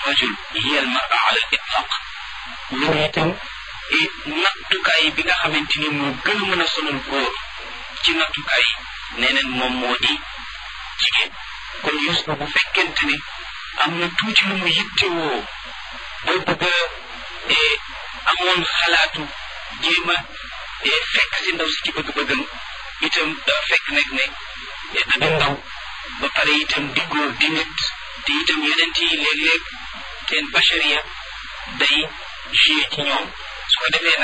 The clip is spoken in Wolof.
rajul hiya al mar'a ala al itlaq loolu itam nattukaay bi nga xamante ni moo gën a mën a sonal góor ci nattukaay neneen moom moo di jigéen kon Yuusufa bu fekkente ne am na tuuti lu mu yittewoo ba bëgg a amoon xalaatu jéem a fekk si ndaw si ci bëgg-bëggam itam dafa fekk nekk ne da ndaw ba pare itam di góor di nit te itam yeneen yi léeg-léeg seen bachariya day joué ci ñoom su ko defee